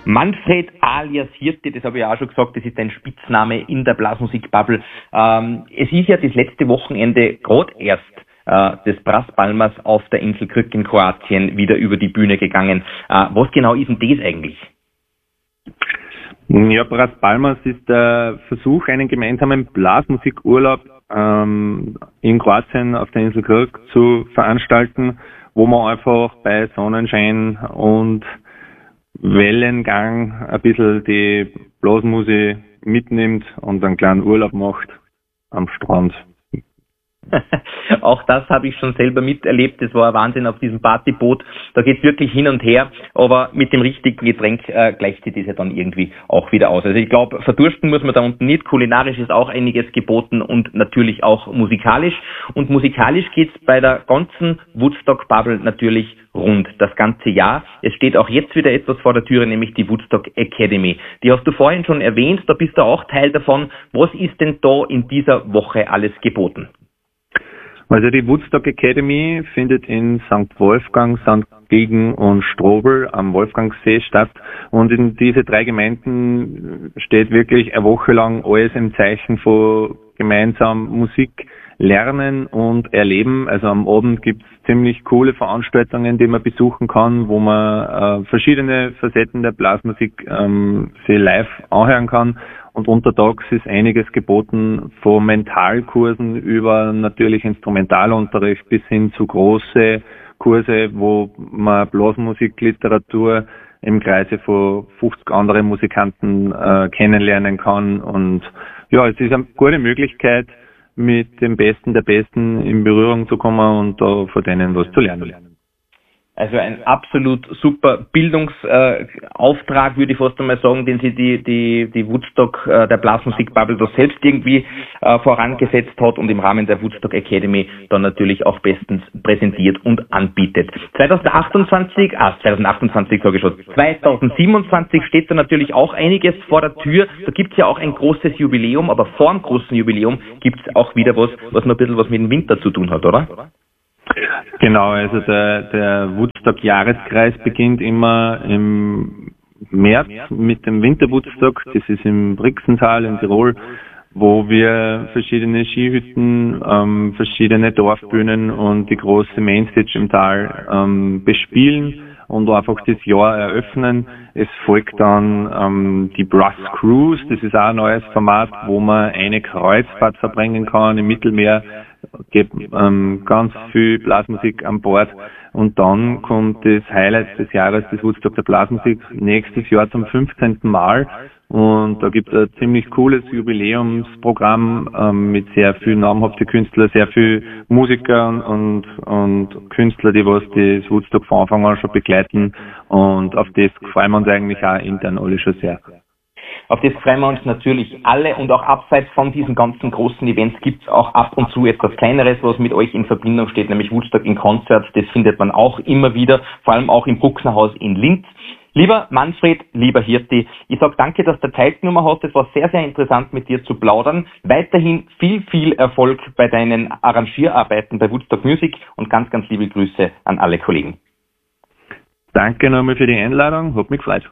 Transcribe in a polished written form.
Manfred alias Hirte, das habe ich auch schon gesagt, das ist ein Spitzname in der Blasmusik-Bubble. Es ist ja das letzte Wochenende gerade erst des Bras Palmas auf der Insel Krk in Kroatien wieder über die Bühne gegangen. Was genau ist denn das eigentlich? Ja, Bras Palmas ist der Versuch, einen gemeinsamen Blasmusikurlaub in Kroatien auf der Insel Krk zu veranstalten, wo man einfach bei Sonnenschein und Wellengang ein bisschen die Blasmusik mitnimmt und einen kleinen Urlaub macht am Strand. Auch das habe ich schon selber miterlebt. Das war ein Wahnsinn auf diesem Partyboot. Da geht es wirklich hin und her, aber mit dem richtigen Getränk gleicht sich das ja dann irgendwie auch wieder aus. Also ich glaube, verdursten muss man da unten nicht. Kulinarisch ist auch einiges geboten und natürlich auch musikalisch. Und musikalisch geht es bei der ganzen Woodstock-Bubble natürlich rund das ganze Jahr. Es steht auch jetzt wieder etwas vor der Türe, nämlich die Woodstock Academy. Die hast du vorhin schon erwähnt, da bist du auch Teil davon. Was ist denn da in dieser Woche alles geboten? Also die Woodstock Academy findet in St. Wolfgang, St. Gilgen und Strobl am Wolfgangsee statt. Und in diese 3 Gemeinden steht wirklich eine Woche lang alles im Zeichen von gemeinsam Musik lernen und erleben. Also am Abend gibt es ziemlich coole Veranstaltungen, die man besuchen kann, wo man verschiedene Facetten der Blasmusik sich live anhören kann. Und untertags ist einiges geboten, von Mentalkursen über natürlich Instrumentalunterricht bis hin zu große Kurse, wo man Blasmusikliteratur im Kreise von 50 anderen Musikanten kennenlernen kann. Und ja, es ist eine gute Möglichkeit, mit dem Besten der Besten in Berührung zu kommen und da von denen was zu lernen. Also ein absolut super Bildungsauftrag, würde ich fast einmal sagen, den sie die Woodstock der Blasmusik-Bubble da selbst irgendwie vorangesetzt hat und im Rahmen der Woodstock Academy dann natürlich auch bestens präsentiert und anbietet. 2027 sage ich schon, 2027 steht da natürlich auch einiges vor der Tür. Da gibt es ja auch ein großes Jubiläum, aber vor dem großen Jubiläum gibt es auch wieder was noch ein bisschen was mit dem Winter zu tun hat, oder? Genau, also der Woodstock-Jahreskreis beginnt immer im März mit dem Winter-Woodstock. Das ist im Brixental in Tirol, wo wir verschiedene Skihütten, verschiedene Dorfbühnen und die große Mainstage im Tal bespielen und einfach das Jahr eröffnen. Es folgt dann die Brass Cruise, das ist auch ein neues Format, wo man eine Kreuzfahrt verbringen kann im Mittelmeer, gibt ganz viel Blasmusik an Bord und dann kommt das Highlight des Jahres, das Woodstock der Blasmusik, nächstes Jahr zum 15. Mal und da gibt es ein ziemlich cooles Jubiläumsprogramm mit sehr viel namhafte Künstler, sehr viel Musiker und Künstler, die was das Woodstock von Anfang an schon begleiten und auf das freuen wir uns eigentlich auch intern alle schon sehr. Auf das freuen wir uns natürlich alle und auch abseits von diesen ganzen großen Events gibt es auch ab und zu etwas Kleineres, was mit euch in Verbindung steht, nämlich Woodstock in Konzert. Das findet man auch immer wieder, vor allem auch im Brucknerhaus in Linz. Lieber Manfred, lieber Hirte, ich sage danke, dass du Zeit genommen hast. Es war sehr, sehr interessant mit dir zu plaudern. Weiterhin viel, viel Erfolg bei deinen Arrangierarbeiten bei Woodstock Music und ganz, ganz liebe Grüße an alle Kollegen. Danke nochmal für die Einladung, hat mich gefreut.